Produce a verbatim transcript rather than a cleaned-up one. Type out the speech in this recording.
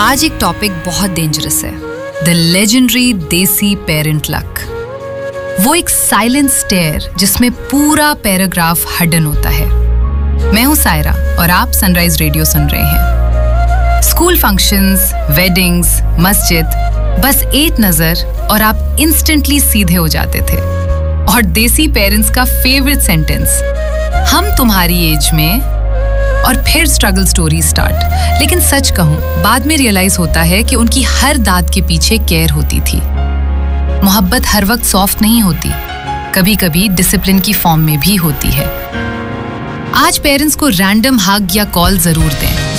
आज एक टॉपिक बहुत डेंजरस है, द लेजेंडरी देसी पेरेंट लक। वो एक साइलेंट स्टेयर जिसमें पूरा पैराग्राफ हडन होता है। मैं हूं सायरा और आप सनराइज रेडियो सुन रहे हैं। स्कूल फंक्शंस, वेडिंग्स, मस्जिद, बस एक नजर और आप इंस्टेंटली सीधे हो जाते थे। और देसी पेरेंट्स का फेवरेट सेंटेंस, हम तुम्हारी एज में, और फिर स्ट्रगल स्टोरी स्टार्ट। लेकिन सच कहूं, बाद में रियलाइज होता है कि उनकी हर दाद के पीछे केयर होती थी। मोहब्बत हर वक्त सॉफ्ट नहीं होती, कभी कभी डिसिप्लिन की फॉर्म में भी होती है। आज पेरेंट्स को रैंडम हग या कॉल जरूर दें,